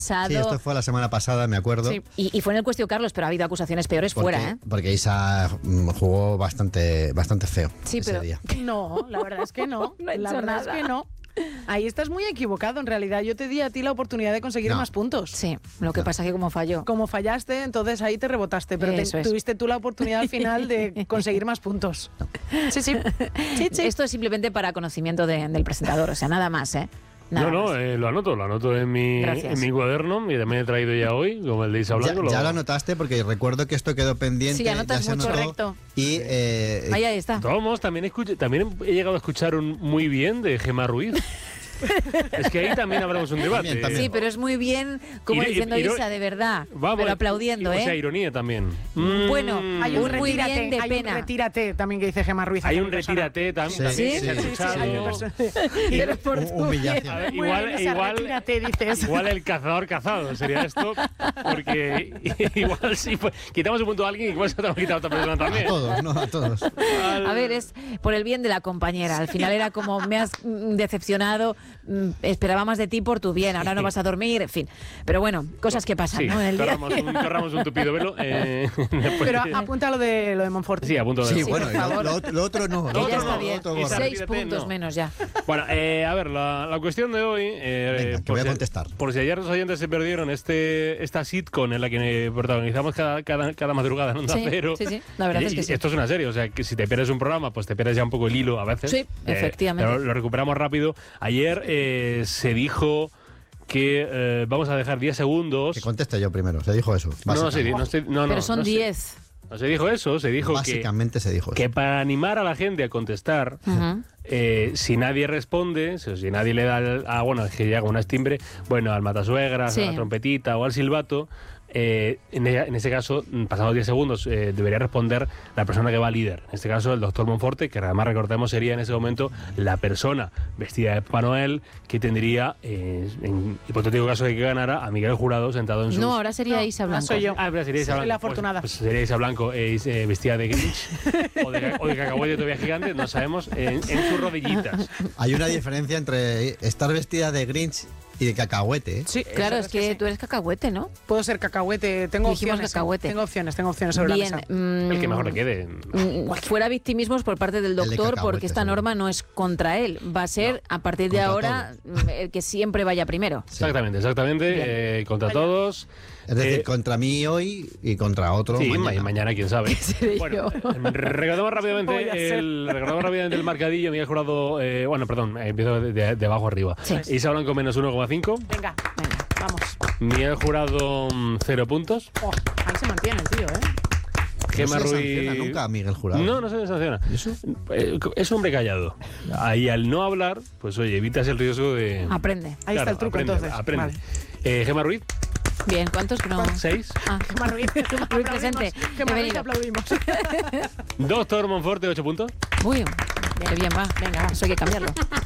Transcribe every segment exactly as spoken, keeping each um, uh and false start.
Sí, esto fue la semana pasada, me acuerdo. Sí. Y, y fue en el Cuestión Carlos, pero ha habido acusaciones peores porque, fuera, ¿eh? Porque Isa jugó bastante, bastante feo sí, ese pero día. No, la verdad es que no. No he la hecho verdad nada. es que no. Ahí estás muy equivocado, en realidad. Yo te di a ti la oportunidad de conseguir No. más puntos. Sí, lo que No. pasa es que como falló. Como fallaste, entonces ahí te rebotaste, pero te- Eso es. tuviste tú la oportunidad al final de conseguir más puntos. Sí, sí. Sí, sí. Esto es simplemente para conocimiento de- del presentador, o sea, nada más, ¿eh? Nada no, no, más. eh, lo anoto, lo anoto en mi, Gracias. en mi cuaderno y también he traído ya hoy, como el de Isa Ya, Blanco. ya lo anotaste porque recuerdo que esto quedó pendiente. Sí, anotas ya se mucho. anotó. Correcto. Y eh, Ahí, ahí está. Tomos, también, escuché, también he llegado a escuchar un muy bien de Gemma Ruiz. Es que ahí también habremos un debate. También, también. Sí, pero es muy bien, como Iro- diciendo iro- Isa, de verdad, Vamos, pero aplaudiendo, O ¿eh? sea, ironía también. Bueno, Mm. Hay un Un muy retírate, bien de hay pena. un retírate también que dice Gemma Ruiz. Hay aquí un en persona. retírate tam- Sí, también. sí, que se ha sí, sí, escuchado. hay una persona- Pero por hu- tu humillación. A ver, Muy igual, bien, esa igual, retírate, dices. igual el cazador cazado sería esto, porque igual sí, pues, quitamos un punto a alguien y igual se te ha quitado a otra persona a también. todos, ¿no? A todos. Al- A ver, es por el bien de la compañera. Al final era como, me has mm, decepcionado, mm, esperaba más de ti por tu bien, ahora no vas a dormir, en fin. Pero bueno, cosas que pasan, Sí, ¿no? En el día. corramos un, corramos un tupido velo. Eh, después Pero de- apunta lo de, lo de Monforte. sí, a punto de Sí, Sí, bueno, por y lo, favor. lo- lo otro no. Que Lo ya otro está no, bien. lo otro Esa borra. Seis retírate, puntos no. menos ya. Bueno, eh, a ver, la, la cuestión de hoy. Eh, Venga, que por voy a si- contestar. Por si ayer los oyentes se perdieron este esta sitcom en la que protagonizamos cada, cada, cada madrugada en Onda Sí, Cero. sí, sí, la verdad Y- es que y sí. Esto es una serie, o sea, que si te pierdes un programa, pues te pierdes ya un poco el hilo a veces. Sí, efectivamente. Pero lo recuperamos rápido. Ayer eh, se dijo que eh, vamos a dejar diez segundos. Que conteste yo primero. Se dijo eso. No, no, sí, básicamente. no, estoy- no, no, Pero son no sé. diez. No se dijo eso, se dijo que, Básicamente se dijo eso. que para animar a la gente a contestar, Ujú. eh, si nadie responde, si, si nadie le da al, a, bueno, es que llega un timbre, bueno, al matasuegras, Sí. a la trompetita o al silbato, eh, en, e- en ese caso, mm, pasados diez segundos, eh, debería responder la persona que va líder. En este caso, el doctor Monforte, que además recordemos sería en ese momento la persona vestida de Papá Noel que tendría, eh, en hipotético caso de que ganara, a Miguel Jurado sentado en su... No, ahora sería No, Isa ahora Blanco. soy yo. Ah, pero sería Isa Soy Blanco. la Pues- afortunada. Pues, sería Isa Blanco eh, eh, vestida de Grinch o de, o de cacahuete todavía gigante, no sabemos, en, en sus rodillitas. Hay una diferencia entre estar vestida de Grinch y de cacahuete. ¿eh? Sí, Claro, eso es que sí. tú eres cacahuete, ¿no? Puedo ser cacahuete, tengo Dijimos opciones. cacahuete. Tengo opciones, tengo opciones sobre Bien, la mesa. mm, El que mejor le quede. mm, fuera victimismos por parte del de doctor, cacahuete, porque esta seguro. norma no es contra él. Va a ser, a partir de contra ahora, mm, el que siempre vaya primero. Exactamente, exactamente. eh, contra todos. Es decir, Eh, contra mí hoy y contra otro Sí, mañana. mañana. mañana, quién sabe. seré Bueno, yo? eh, recordamos Voy a rápidamente ser. el, recordamos rápidamente el marcadillo. Miguel Jurado, eh, bueno, perdón, eh, empiezo de, de- de abajo arriba. Sí. Isa Blanco menos uno coma cinco. Venga, Venga. vamos. Miguel Jurado mm, cero puntos. Oh, ahí se mantiene el tío, ¿eh? No Gemma se le Ruiz. sanciona nunca a Miguel Jurado. No, no se le sanciona. ¿Y eso? Eh, Es un hombre callado. Ahí al no hablar, pues oye, evitas el riesgo de. Aprende. Ahí está el truco, aprende, entonces. Aprende. Vale. Eh, Gemma Ruiz, Bien, ¿cuántos que no? seis. Ah, Gemma Ruiz. Ruiz presente. Gemma Ruiz, Bienvenido. aplaudimos. Doctor Monforte, ocho puntos. Uy, qué bien va. Venga, eso hay que cambiarlo.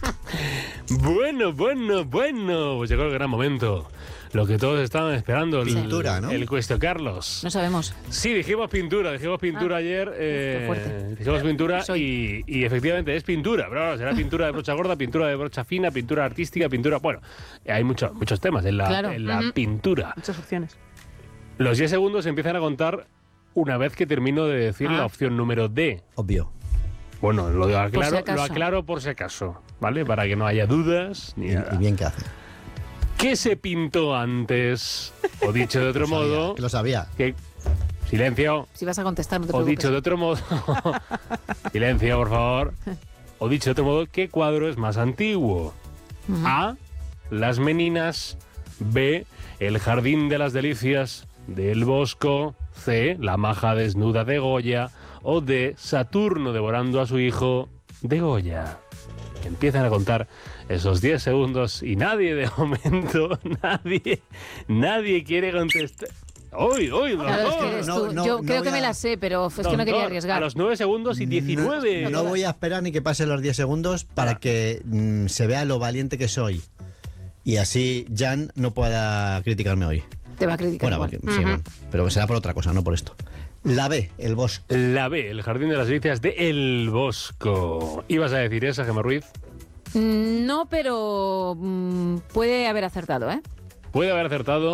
Bueno, bueno, bueno. Pues llegó el gran momento. Lo que todos estaban esperando. el- Pintura, ¿no? El Cuesto Carlos. No sabemos. Sí, dijimos pintura, dijimos pintura Ah. ayer. eh, qué fuerte. dijimos pintura Soy. y, y efectivamente es pintura. Pero ahora será pintura de brocha gorda, pintura de brocha fina, pintura artística, pintura. Bueno, hay muchos muchos temas en la, Claro. en la Ujú. pintura. Muchas opciones. Los diez segundos se empiezan a contar una vez que termino de decir Ah. la opción número D. Obvio. Bueno, lo si aclaro, acaso. lo aclaro por si acaso, ¿vale? Para que no haya dudas ni Y, nada. y bien que hace. ¿Qué se pintó antes? O dicho de otro Lo sabía, modo, que lo sabía. que silencio. Si vas a contestar, no te O preocupes. dicho de otro modo, silencio, por favor. O dicho de otro modo, ¿qué cuadro es más antiguo? Ujú. A. Las Meninas. B. El Jardín de las Delicias del Bosco. C. La maja desnuda de Goya. O D. Saturno devorando a su hijo de Goya. Empiezan a contar esos diez segundos y nadie de momento, nadie, nadie quiere contestar. ¡Uy, uy, Claro, es que doctor! eres No, tú. no, Yo no creo voy que me a- la sé, pero es que no Doctor, quería arriesgar. A los nueve segundos y diecinueve. No, no voy a esperar ni que pasen los diez segundos para Ah. que mm, se vea lo valiente que soy. Y así Jan no pueda criticarme hoy. Te va a criticar Bueno, igual. porque- sí, bueno, pero será por otra cosa, no por esto. La B, el bosque. La B, el Jardín de las Delicias de El Bosco. ¿Ibas a decir esa, Gemma Ruiz? Mm, No, pero mm, puede haber acertado, ¿eh? puede haber acertado